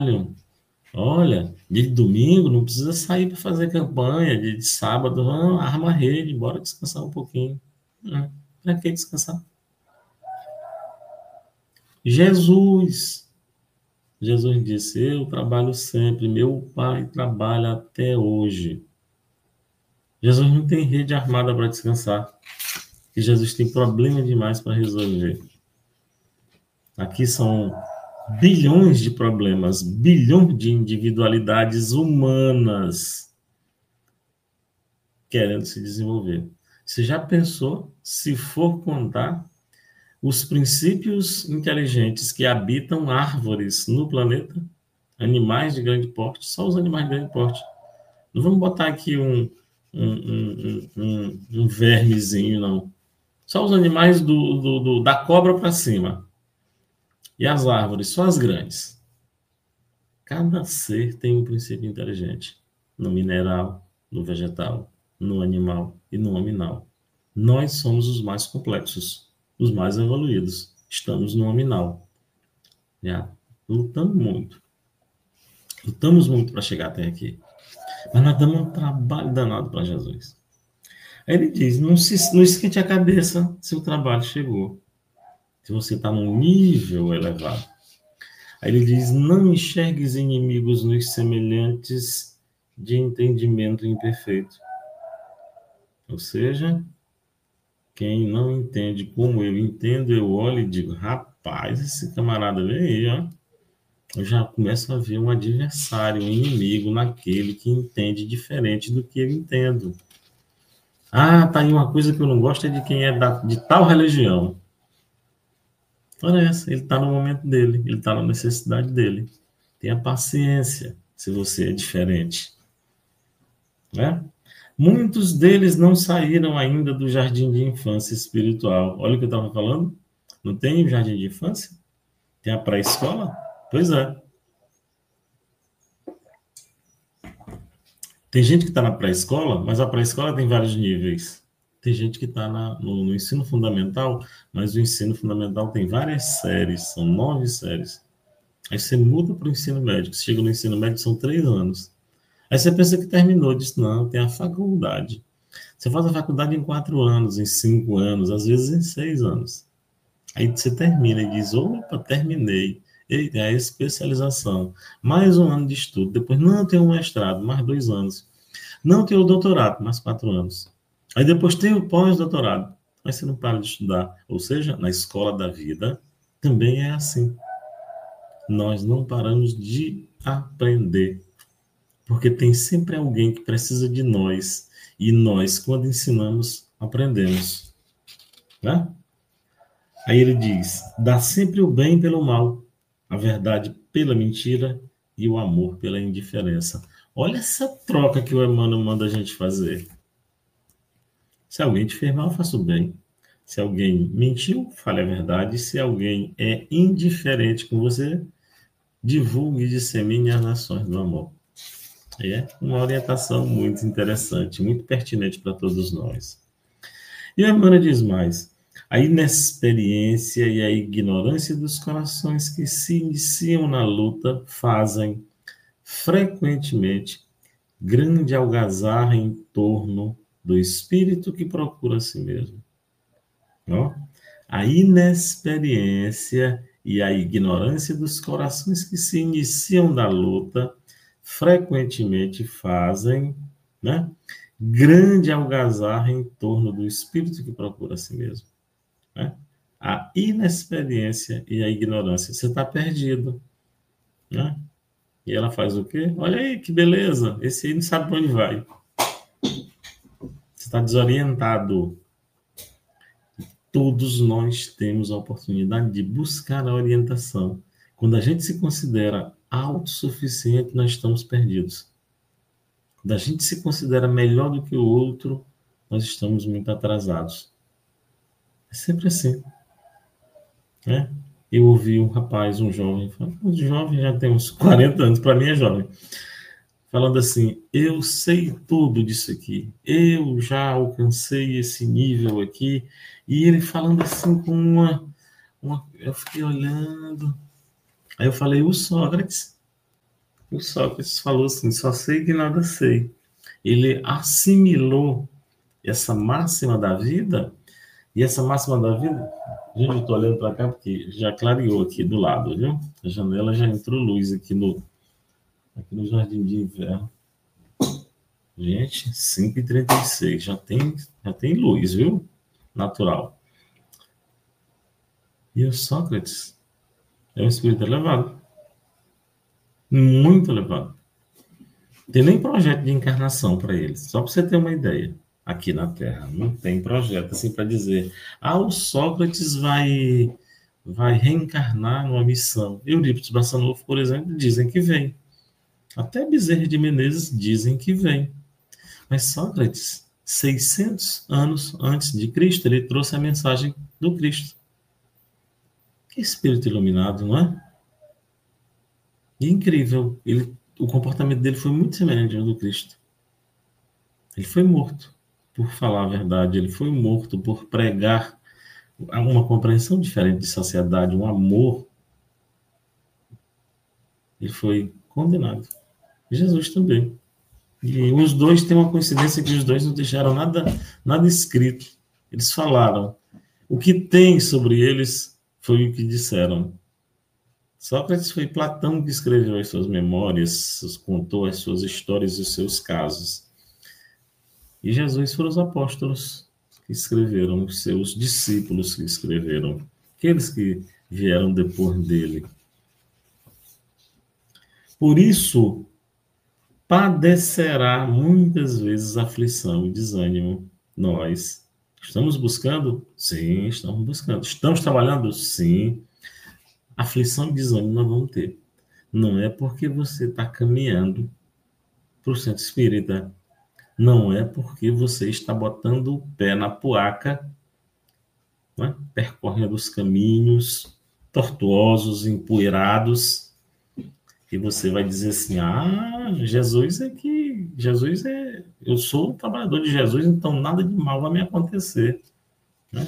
Olha, de domingo não precisa sair para fazer campanha, de sábado, não, arma a rede, bora descansar um pouquinho. Para que descansar? Jesus, Jesus disse, eu trabalho sempre, meu pai trabalha até hoje. Jesus não tem rede armada para descansar, e Jesus tem problema demais para resolver. Aqui são bilhões de problemas, bilhões de individualidades humanas querendo se desenvolver. Você já pensou, se for contar, os princípios inteligentes que habitam árvores no planeta? Animais de grande porte, só os animais de grande porte. Não vamos botar aqui um vermezinho, não. Só os animais da cobra para cima. E as árvores, só as grandes. Cada ser tem um princípio inteligente. No mineral, no vegetal, no animal e no hominal. Nós somos os mais complexos, os mais evoluídos. Estamos no hominal. Já lutamos muito. Lutamos muito para chegar até aqui. Mas nós damos um trabalho danado para Jesus. Aí ele diz, não esquente a cabeça se o trabalho chegou. Se você está num nível elevado. Aí ele diz, não enxergues inimigos nos semelhantes de entendimento imperfeito. Ou seja, quem não entende como eu entendo, eu olho e digo, rapaz, esse camarada veio aí, ó. Eu já começo a ver um adversário, um inimigo naquele que entende diferente do que eu entendo. Ah, tá aí uma coisa que eu não gosto é de quem é de tal religião. Olha essa, ele está no momento dele, ele está na necessidade dele. Tenha paciência se você é diferente. Né? Muitos deles não saíram ainda do jardim de infância espiritual. Olha o que eu estava falando. Não tem o jardim de infância? Tem a pré-escola? Pois é. Tem gente que está na pré-escola, mas a pré-escola tem vários níveis. Tem gente que está no ensino fundamental, mas o ensino fundamental tem várias séries, são 9 séries. Aí você muda para o ensino médio, você chega no ensino médio, são 3 anos. Aí você pensa que terminou, diz, não, tem a faculdade. Você faz a faculdade em 4 anos, em 5 anos, às vezes em 6 anos. Aí você termina e diz, opa, terminei. E a especialização. Mais um ano de estudo. Depois, não, tem um mestrado, mais 2 anos. Não, tem o doutorado, mais 4 anos. Aí depois tem o pós-doutorado. Aí você não para de estudar. Ou seja, na escola da vida também é assim. Nós não paramos de aprender. Porque tem sempre alguém que precisa de nós. E nós, quando ensinamos, aprendemos. Né? Aí ele diz, dá sempre o bem pelo mal, a verdade pela mentira e o amor pela indiferença. Olha essa troca que o Emmanuel manda a gente fazer. Se alguém te fez mal, faça o bem. Se alguém mentiu, fale a verdade. Se alguém é indiferente com você, divulgue e dissemine as ações do amor. É uma orientação muito interessante, muito pertinente para todos nós. E o Emmanuel diz mais, a inexperiência e a ignorância dos corações que se iniciam na luta fazem, frequentemente, grande algazarra em torno do espírito que procura a si mesmo. Ó, a inexperiência e a ignorância dos corações que se iniciam na luta frequentemente fazem, né, grande algazarra em torno do espírito que procura a si mesmo. Né? A inexperiência e a ignorância. Você está perdido. Né? E ela faz o quê? Olha aí, que beleza. Esse aí não sabe para onde vai. Você está desorientado. Todos nós temos a oportunidade de buscar a orientação. Quando a gente se considera autossuficiente, nós estamos perdidos. Quando a gente se considera melhor do que o outro, nós estamos muito atrasados. É sempre assim. Né? Eu ouvi um rapaz, um jovem, um jovem já tem uns 40 anos, para mim é jovem, falando assim, eu sei tudo disso aqui, eu já alcancei esse nível aqui, e ele falando assim com eu fiquei olhando, aí eu falei, o Sócrates, O Sócrates falou assim: só sei que nada sei. Ele assimilou essa máxima da vida, e essa máxima da vida, gente, eu estou olhando para cá porque já clareou aqui do lado, viu? A janela já entrou luz aqui no Jardim de Inverno. Gente, 5h36, já tem luz, viu? Natural. E o Sócrates é um espírito elevado, muito elevado. Tem nem projeto de encarnação para eles, só para você ter uma ideia. Aqui na Terra não tem projeto assim para dizer, o Sócrates vai reencarnar numa missão. Eurípides Barçanufo, por exemplo, dizem que vem. Até Bezerra de Menezes dizem que vem. Mas Sócrates, 600 anos antes de Cristo, ele trouxe a mensagem do Cristo. Que espírito iluminado, não é? E incrível, o comportamento dele foi muito semelhante ao do Cristo. Ele foi morto por falar a verdade, ele foi morto por pregar uma compreensão diferente de sociedade, um amor. Ele foi condenado. Jesus também. E os dois têm uma coincidência que os dois não deixaram nada escrito. Eles falaram. O que tem sobre eles foi o que disseram. Sócrates foi Platão que escreveu as suas memórias, contou as suas histórias e os seus casos. E Jesus foram os apóstolos que escreveram, os seus discípulos que escreveram, aqueles que vieram depois dele. Por isso, padecerá muitas vezes aflição e desânimo. Nós estamos buscando? Sim, estamos buscando. Estamos trabalhando? Sim. Aflição e desânimo nós vamos ter. Não é porque você está caminhando para o centro espírita. Não é porque você está botando o pé na poaca, né? Percorrendo os caminhos tortuosos, empoeirados, e você vai dizer assim, eu sou o trabalhador de Jesus, então nada de mal vai me acontecer. Né?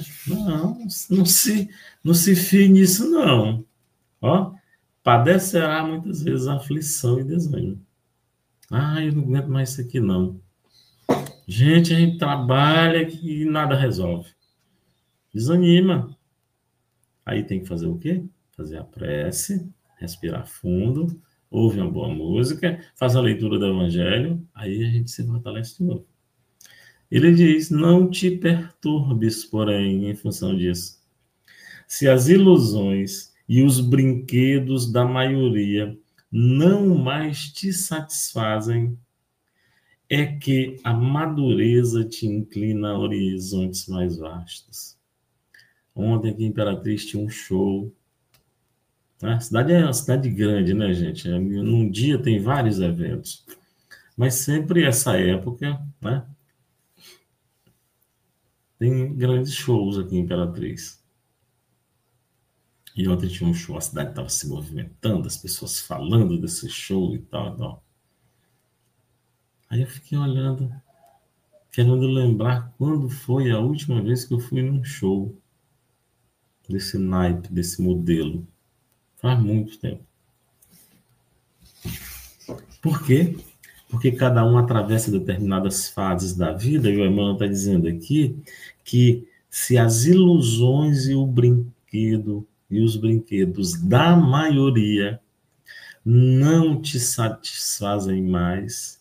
Não se fie nisso, não. Padecerá muitas vezes aflição e desânimo. Eu não aguento mais isso aqui, não. Gente, a gente trabalha e nada resolve. Desanima. Aí tem que fazer o quê? Fazer a prece, respirar fundo, ouve uma boa música, faz a leitura do Evangelho, aí a gente se fortalece de novo. Ele diz, não te perturbes, porém, em função disso. Se as ilusões e os brinquedos da maioria não mais te satisfazem, é que a madureza te inclina a horizontes mais vastos. Ontem aqui em Imperatriz tinha um show. A cidade é uma cidade grande, né, gente? Num dia tem vários eventos. Mas sempre essa época, né? Tem grandes shows aqui em Imperatriz. E ontem tinha um show, a cidade estava se movimentando, as pessoas falando desse show e tal, e tal. Aí eu fiquei olhando, querendo lembrar quando foi a última vez que eu fui num show desse naipe, desse modelo. Faz muito tempo. Por quê? Porque cada um atravessa determinadas fases da vida, e o Emmanuel está dizendo aqui que se as ilusões e os brinquedos da maioria não te satisfazem mais,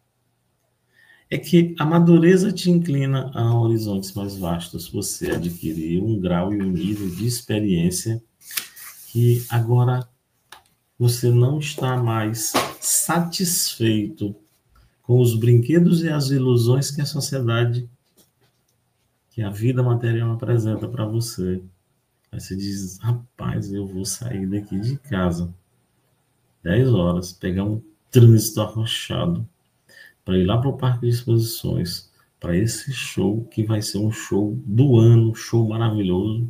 é que a madureza te inclina a horizontes mais vastos. Você adquirir um grau e um nível de experiência que agora você não está mais satisfeito com os brinquedos e as ilusões que a sociedade, que a vida material apresenta para você. Aí você diz, rapaz, eu vou sair daqui de casa 10 horas, pegar um trânsito arrochado para ir lá para o Parque de Exposições, para esse show que vai ser um show do ano, um show maravilhoso.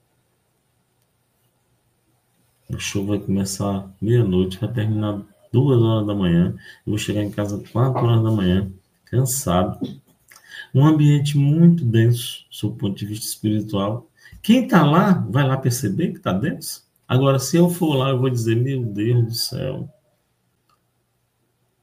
O show vai começar meia-noite, vai terminar 2 horas da manhã. Eu vou chegar em casa 4 horas da manhã, cansado. Um ambiente muito denso, sob o ponto de vista espiritual. Quem está lá, vai lá perceber que está denso. Agora, se eu for lá, eu vou dizer, meu Deus do céu,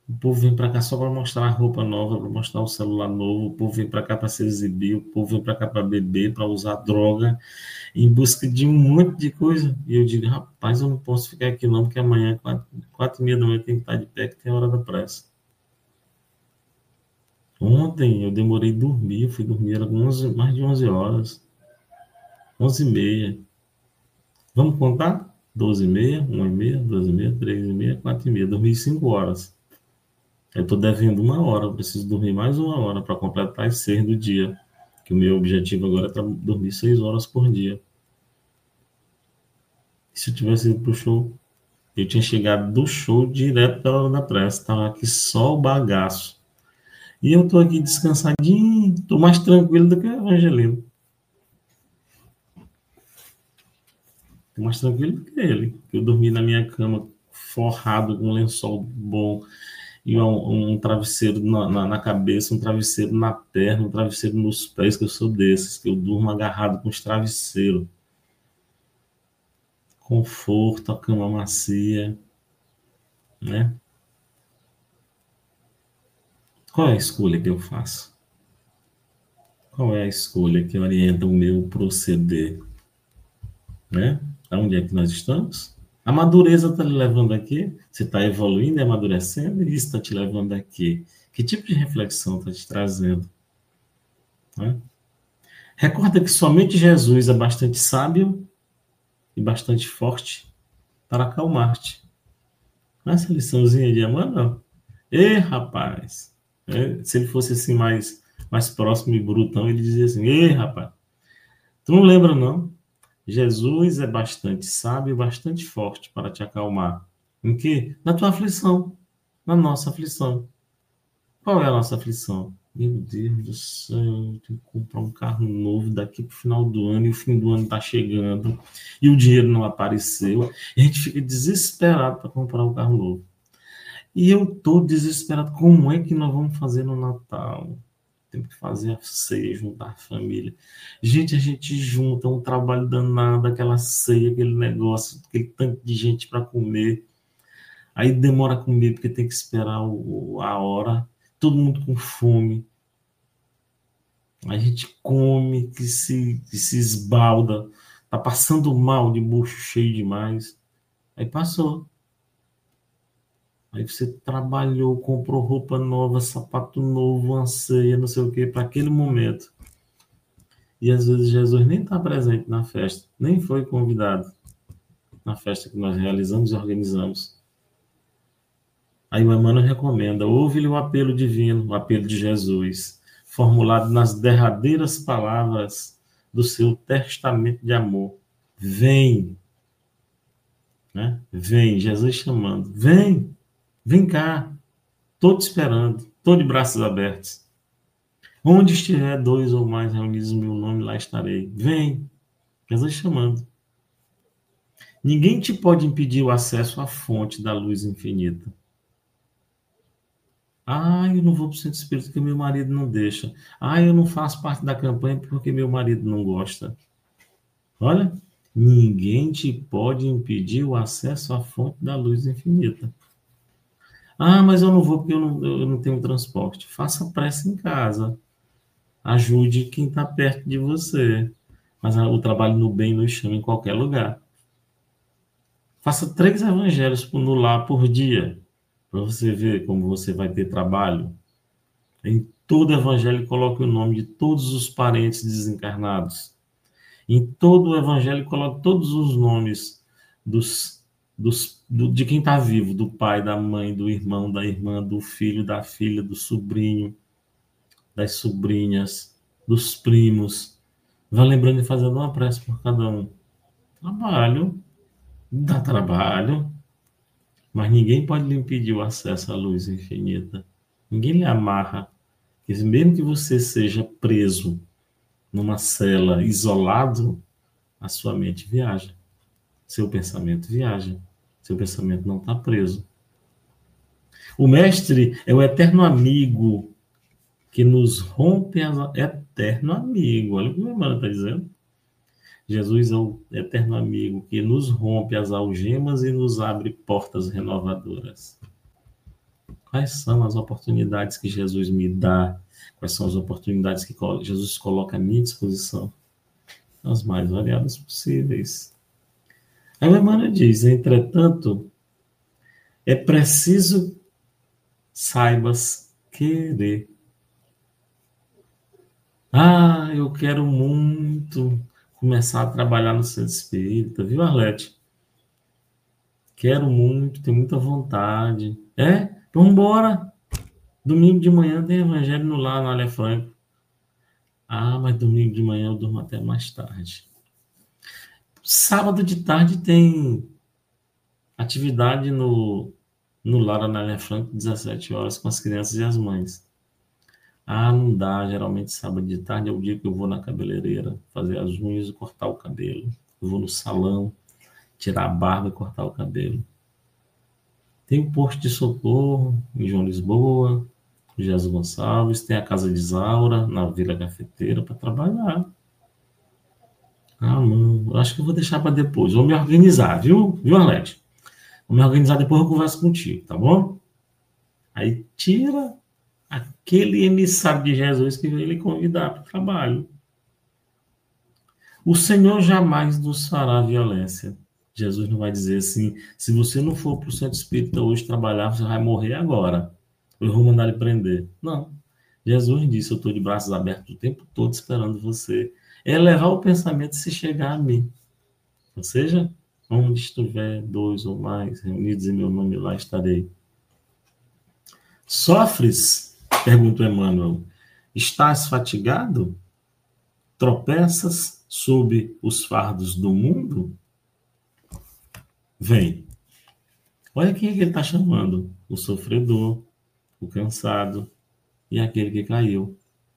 O povo vem para cá só para mostrar a roupa nova, para mostrar o celular novo. O povo vem para cá para se exibir. O povo vem para cá para beber, para usar droga, em busca de um monte de coisa. E eu digo, rapaz, eu não posso ficar aqui não, porque amanhã, 4h30 da manhã, tem que estar de pé, que tem a hora da pressa. Ontem eu demorei a dormir, eu fui dormir, era 11, mais de 11 horas, 11h30. Vamos contar? 12h30, 1h30, 12h30, 3h30, 4h30. Dormi 5 horas. Eu estou devendo 1 hora, eu preciso dormir mais 1 hora para completar as 6 do dia. Que o meu objetivo agora é dormir 6 horas por dia. E se eu tivesse ido para o show, eu tinha chegado do show direto pela hora da pressa. Estava aqui só o bagaço. E eu estou aqui descansadinho, estou mais tranquilo do que o Evangelino. Estou mais tranquilo do que ele. Eu dormi na minha cama, forrado com um lençol bom, e um travesseiro na cabeça, um travesseiro na perna, um travesseiro nos pés, que eu sou desses, que eu durmo agarrado com os travesseiros. Conforto, a cama macia, né? Qual é a escolha que eu faço? Qual é a escolha que orienta o meu proceder, né? Aonde é que nós estamos? A madureza está lhe levando aqui? Você está evoluindo e amadurecendo? E isso está te levando aqui? Que tipo de reflexão está te trazendo? Né? Recorda que somente Jesus é bastante sábio e bastante forte para acalmar-te. Essa liçãozinha de amor, não. Ei, rapaz! Se ele fosse assim mais próximo e brutão, ele dizia assim, ei, rapaz, tu não lembra, não? Jesus é bastante sábio e bastante forte para te acalmar. Em quê? Na tua aflição. Na nossa aflição. Qual é a nossa aflição? Meu Deus do céu, eu tenho que comprar um carro novo daqui para o final do ano, e o fim do ano está chegando, e o dinheiro não apareceu, e a gente fica desesperado para comprar um carro novo. E eu estou desesperado, como é que nós vamos fazer no Natal? Temos que fazer a ceia, juntar a família. Gente, a gente junta um trabalho danado, aquela ceia, aquele negócio, aquele tanto de gente para comer. Aí demora a comer porque tem que esperar a hora. Todo mundo com fome. A gente come, que se esbalda. Tá passando mal, de bucho cheio demais. Aí passou. Aí você trabalhou, comprou roupa nova, sapato novo, uma ceia, não sei o quê, para aquele momento. E às vezes Jesus nem está presente na festa, nem foi convidado na festa que nós realizamos e organizamos. Aí o Emmanuel recomenda, ouve-lhe o apelo divino, o apelo de Jesus, formulado nas derradeiras palavras do seu testamento de amor. Vem, né? Vem, Jesus chamando. Vem cá, estou te esperando, estou de braços abertos. Onde estiver 2 ou mais reunidos em meu nome, lá estarei. Vem, Jesus chamando. Ninguém te pode impedir o acesso à fonte da luz infinita. Eu não vou para o centro espírita porque meu marido não deixa. Eu não faço parte da campanha porque meu marido não gosta. Olha, ninguém te pode impedir o acesso à fonte da luz infinita. Mas eu não vou porque eu não tenho transporte. Faça prece em casa. Ajude quem está perto de você. Mas o trabalho no bem nos chama em qualquer lugar. Faça 3 evangelhos no lar por dia, para você ver como você vai ter trabalho. Em todo evangelho, coloque o nome de todos os parentes desencarnados. Em todo evangelho, coloque todos os nomes de quem está vivo, do pai, da mãe, do irmão, da irmã, do filho, da filha, do sobrinho, das sobrinhas, dos primos. Vá lembrando e fazendo uma prece por cada um. Trabalho, dá trabalho, mas ninguém pode lhe impedir o acesso à luz infinita. Ninguém lhe amarra. Porque mesmo que você seja preso numa cela, isolado, a sua mente viaja. Seu pensamento viaja. Seu pensamento não está preso. O mestre é o eterno amigo que nos rompe as... Eterno amigo. Olha o que o meu irmão está dizendo. Jesus é o eterno amigo que nos rompe as algemas e nos abre portas renovadoras. Quais são as oportunidades que Jesus me dá? Quais são as oportunidades que Jesus coloca à minha disposição? As mais variadas possíveis. Aí o Emmanuel diz, entretanto, é preciso saibas querer. Ah, eu quero muito começar a trabalhar no centro espírita, viu, Arlete? Quero muito, tenho muita vontade. Vamos embora. Domingo de manhã tem evangelho no lar, no Alia Franco. Ah, mas domingo de manhã eu durmo até mais tarde. Sábado de tarde tem atividade no lar Anália Franco, 17 horas, com as crianças e as mães. Ah, não dá. Geralmente sábado de tarde é o dia que eu vou na cabeleireira fazer as unhas e cortar o cabelo. Eu vou no salão, tirar a barba e cortar o cabelo. Tem o posto de socorro em João Lisboa, Jesus Gonçalves, tem a casa de Isaura, na Vila Cafeteira, para trabalhar. Ah, não. Eu acho que eu vou deixar para depois. Vou me organizar, viu, Arlete? Vou me organizar, depois eu converso contigo, tá bom? Aí tira aquele emissário de Jesus que veio lhe convidar para o trabalho. O Senhor jamais nos fará violência. Jesus não vai dizer assim, se você não for para o centro espírita hoje trabalhar, você vai morrer agora. Eu vou mandar ele prender. Não. Jesus disse, eu estou de braços abertos o tempo todo esperando você. É levar o pensamento se chegar a mim. Ou seja, onde estiver dois ou mais reunidos em meu nome, lá estarei. Sofres? Pergunta Emmanuel. Estás fatigado? Tropeças sob os fardos do mundo? Vem. Olha quem é que ele está chamando. O sofredor, o cansado e aquele que caiu.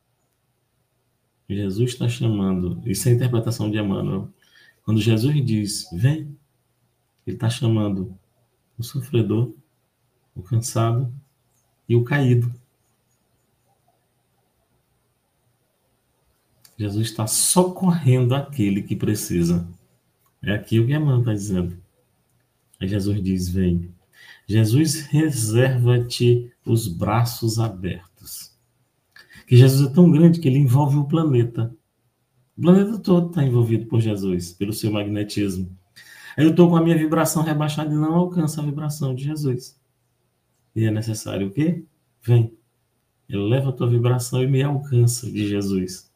Jesus está chamando. Isso é a interpretação de Emmanuel. Quando Jesus diz, vem, ele está chamando o sofredor, o cansado e o caído. Jesus está socorrendo aquele que precisa. É aqui o que Emmanuel está dizendo. Aí Jesus diz, vem. Jesus reserva-te os braços abertos. Que Jesus é tão grande que ele envolve o planeta. O planeta todo está envolvido por Jesus, pelo seu magnetismo. Aí eu estou com a minha vibração rebaixada e não alcanço a vibração de Jesus. E é necessário o quê? Vem. Ele leva a tua vibração e me alcança de Jesus.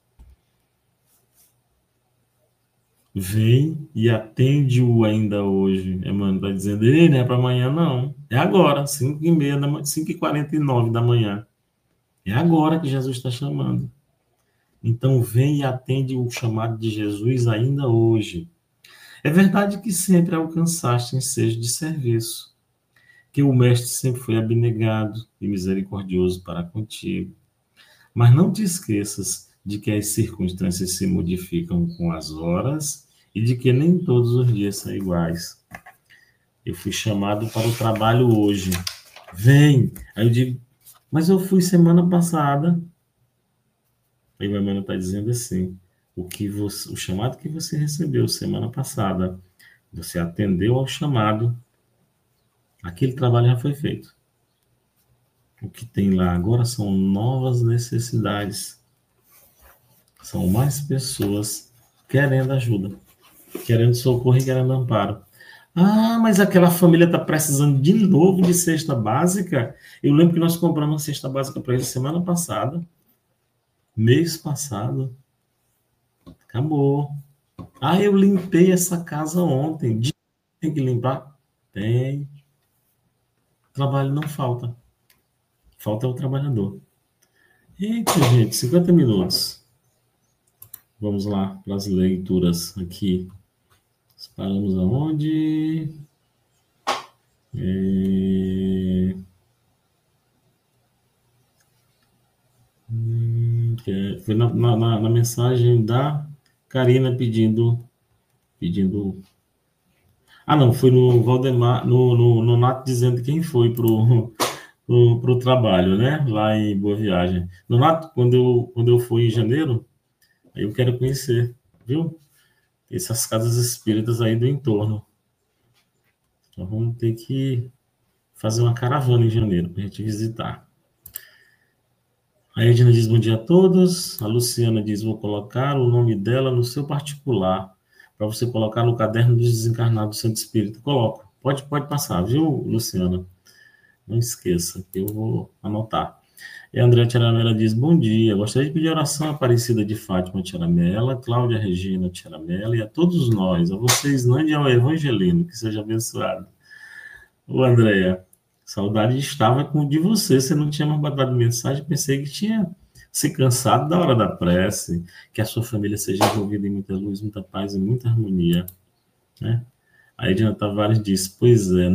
Vem e atende-o ainda hoje. Emmanuel está dizendo, ei, não é para amanhã não. É agora, 5h30, 5h49 da manhã. É agora que Jesus está chamando. Então vem e atende o chamado de Jesus ainda hoje. É verdade que sempre alcançaste ensejo de serviço, que o Mestre sempre foi abnegado e misericordioso para contigo. Mas não te esqueças de que as circunstâncias se modificam com as horas e de que nem todos os dias são iguais. Eu fui chamado para o trabalho hoje. Vem! Aí eu digo, mas eu fui semana passada. Aí o Emmanuel está dizendo assim, o chamado que você recebeu semana passada, você atendeu ao chamado, aquele trabalho já foi feito. O que tem lá agora são novas necessidades. São mais pessoas querendo ajuda, querendo socorro e querendo amparo. Ah, mas aquela família está precisando de novo de cesta básica? Eu lembro que nós compramos uma cesta básica para eles semana passada, mês passado. Acabou. Ah, eu limpei essa casa ontem. Tem que limpar? Tem. Trabalho não falta. Falta o trabalhador. Eita, gente, 50 minutos. Vamos lá para as leituras aqui. Paramos aonde? Foi na mensagem da Karina pedindo. Ah, não, foi no Valdemar, no Nato dizendo quem foi pro trabalho, né? Lá em Boa Viagem. No Nato, quando eu fui em janeiro, aí eu quero conhecer, viu? Essas casas espíritas aí do entorno. Então vamos ter que fazer uma caravana em janeiro para a gente visitar. A Edna diz bom dia a todos. A Luciana diz, vou colocar o nome dela no seu particular, para você colocar no caderno dos desencarnados do Santo Espírito. Coloco. Pode passar, viu, Luciana? Não esqueça, que eu vou anotar. E a Andréa Tiaramela diz, bom dia, gostaria de pedir oração à Aparecida de Fátima Tiaramela, Cláudia Regina Tiaramela e a todos nós, a vocês, Nande e ao Evangelino, que seja abençoado. Ô, Andréa, saudade estava de você, você não tinha mais mandado mensagem, pensei que tinha se cansado da hora da prece, que a sua família seja envolvida em muita luz, muita paz e muita harmonia, né? A Edna Tavares diz, pois é,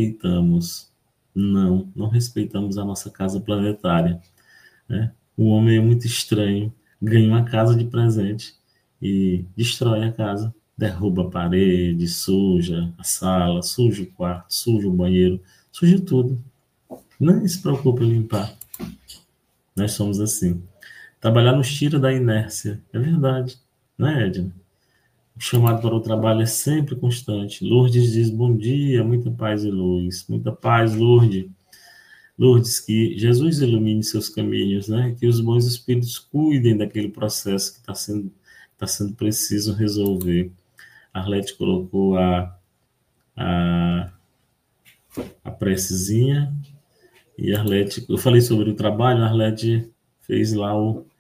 não respeitamos a nossa casa planetária, né? O homem é muito estranho, ganha uma casa de presente e destrói a casa, derruba a parede, suja a sala, suja o quarto, suja o banheiro, suja tudo. Nem se preocupe em limpar. Nós somos assim. Trabalhar nos tira da inércia. É verdade, né, Edna? O chamado para o trabalho é sempre constante. Lourdes diz, bom dia, muita paz e luz. Muita paz, Lourdes. Lourdes, que Jesus ilumine seus caminhos, né? Que os bons espíritos cuidem daquele processo que está sendo preciso resolver. A Arlete colocou a, a precezinha e a Arlete, eu falei sobre o trabalho, a Arlete fez lá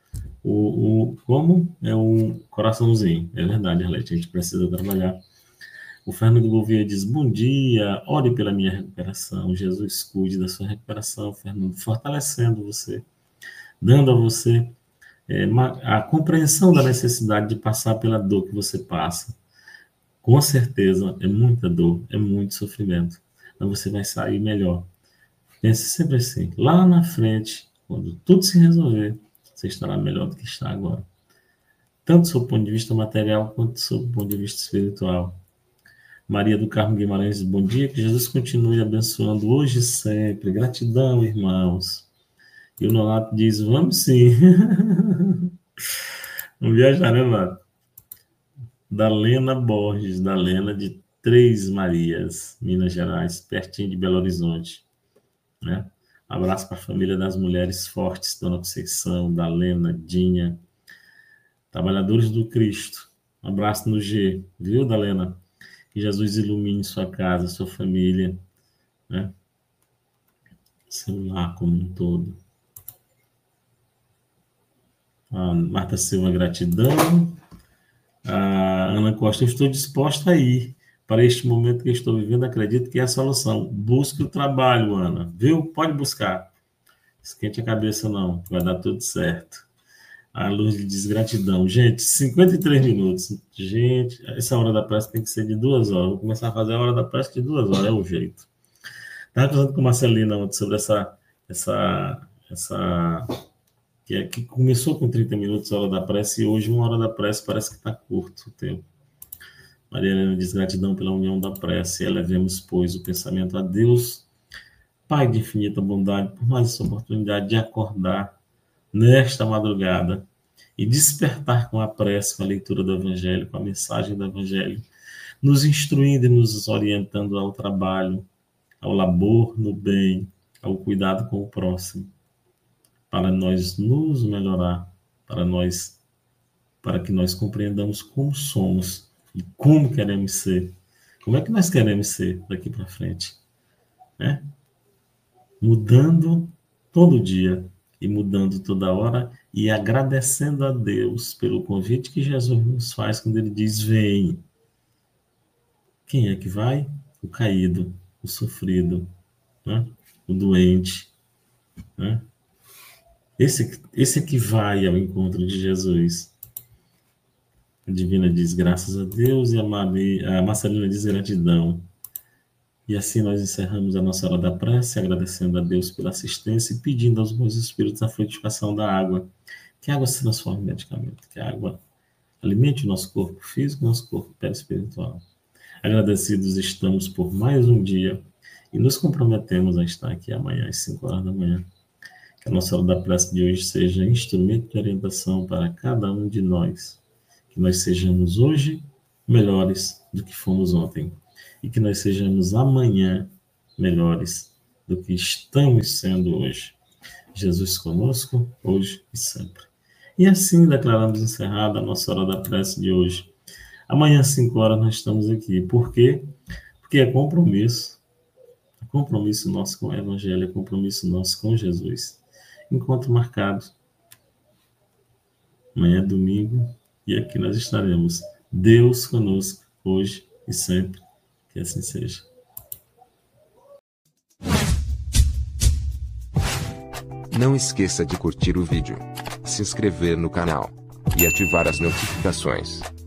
como? É um coraçãozinho. É verdade, Arlete, a gente precisa trabalhar. O Fernando Gouveia diz, bom dia, ore pela minha recuperação, Jesus cuide da sua recuperação, Fernando, fortalecendo você, dando a você a compreensão da necessidade de passar pela dor que você passa. Com certeza, é muita dor, é muito sofrimento, mas você vai sair melhor. Pense sempre assim, lá na frente, quando tudo se resolver, você estará melhor do que está agora. Tanto do seu ponto de vista material, quanto do seu ponto de vista espiritual. Maria do Carmo Guimarães, bom dia, que Jesus continue abençoando hoje e sempre. Gratidão, irmãos. E o Nonato diz, vamos sim. Vamos viajar, né, Nonato? Da Lena Borges, da Lena de Três Marias, Minas Gerais, pertinho de Belo Horizonte. Né? Abraço para a família das mulheres fortes, Dona Conceição, da Lena, Dinha. Trabalhadores do Cristo. Um abraço no G, viu, Dalena? Que Jesus ilumine sua casa, sua família, né? Seu lar como um todo. A Marta Silva, gratidão. A Ana Costa, eu estou disposta a ir. Para este momento que eu estou vivendo, acredito que é a solução. Busque o trabalho, Ana. Viu? Pode buscar. Esquente a cabeça, não. Vai dar tudo certo. A luz de desgratidão. Gente, 53 minutos. Gente, essa hora da prece tem que ser de 2 horas. Vou começar a fazer a hora da prece de 2 horas. É o jeito. Estava conversando com a Marcelina ontem sobre que começou com 30 minutos a hora da prece e hoje 1 hora da prece parece que está curto o tempo. Maria Helena diz gratidão pela união da prece. Elevemos, pois, o pensamento a Deus, Pai de infinita bondade, por mais essa oportunidade de acordar nesta madrugada e despertar com a prece, com a leitura do Evangelho, com a mensagem do Evangelho, nos instruindo e nos orientando ao trabalho, ao labor no bem, ao cuidado com o próximo, para nós nos melhorar, para que nós compreendamos como somos e como queremos ser. Como é que nós queremos ser daqui para frente? Né? Mudando todo dia e mudando toda hora e agradecendo a Deus pelo convite que Jesus nos faz quando ele diz, vem. Quem é que vai? O caído, o sofrido, né? O doente, né? Esse é que vai ao encontro de Jesus. A Divina diz graças a Deus e a Marcelina diz gratidão. E assim nós encerramos a nossa hora da prece, agradecendo a Deus pela assistência e pedindo aos bons espíritos a frutificação da água. Que a água se transforme em medicamento, que a água alimente o nosso corpo físico e o nosso corpo perispiritual. Agradecidos estamos por mais um dia e nos comprometemos a estar aqui amanhã às 5 horas da manhã. Que a nossa hora da prece de hoje seja instrumento de orientação para cada um de nós. Que nós sejamos hoje melhores do que fomos ontem. E que nós sejamos amanhã melhores do que estamos sendo hoje. Jesus conosco, hoje e sempre. E assim declaramos encerrada a nossa hora da prece de hoje. Amanhã, às 5 horas, nós estamos aqui. Por quê? Porque é compromisso. É compromisso nosso com o Evangelho, é compromisso nosso com Jesus. Encontro marcado. Amanhã é domingo e aqui nós estaremos. Deus conosco, hoje e sempre. Que assim seja. Não esqueça de curtir o vídeo, se inscrever no canal e ativar as notificações.